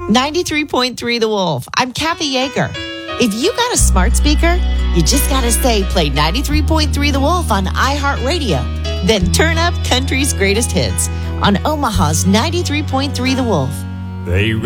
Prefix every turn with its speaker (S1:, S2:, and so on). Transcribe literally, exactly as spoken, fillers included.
S1: ninety-three point three The Wolf. I'm Kathy Yeager. If you got a smart speaker, you just got to say play ninety-three point three The Wolf on iHeartRadio. Then turn up country's greatest hits on Omaha's ninety-three point three The Wolf.
S2: They